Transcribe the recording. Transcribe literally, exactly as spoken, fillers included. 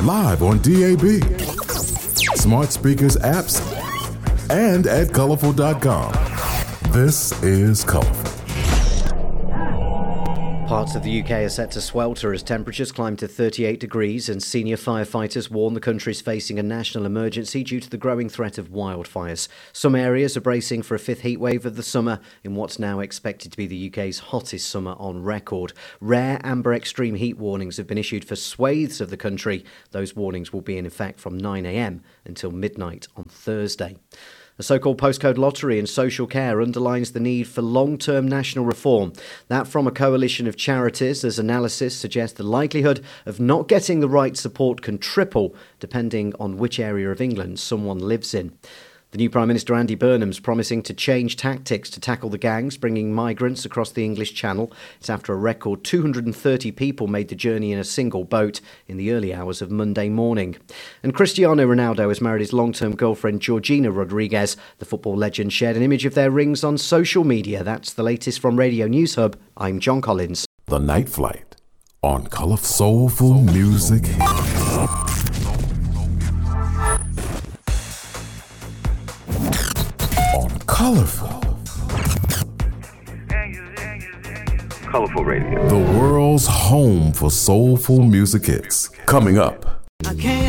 Live on D A B, smart speakers, apps, and at colorful dot com. This is Colorful. Parts of the U K are set to swelter as temperatures climb to thirty-eight degrees, and senior firefighters warn the country is facing a national emergency due to the growing threat of wildfires. Some areas are bracing for a fifth heatwave of the summer in what's now expected to be the U K's hottest summer on record. Rare amber extreme heat warnings have been issued for swathes of the country. Those warnings will be in effect from nine a m until midnight on Thursday. The so-called postcode lottery and social care underlines the need for long-term national reform. That from a coalition of charities, as analysis suggests the likelihood of not getting the right support can triple depending on which area of England someone lives in. The new Prime Minister Andy Burnham's promising to change tactics to tackle the gangs bringing migrants across the English Channel. It's after a record two hundred thirty people made the journey in a single boat in the early hours of Monday morning. And Cristiano Ronaldo has married his long-term girlfriend Georgina Rodriguez. The football legend shared an image of their rings on social media. That's the latest from Radio News Hub. I'm John Collins. The Night Flight on Colorful Soulful Music. Colorful. Colorful Radio. The world's home for soulful music hits. Coming up. I can't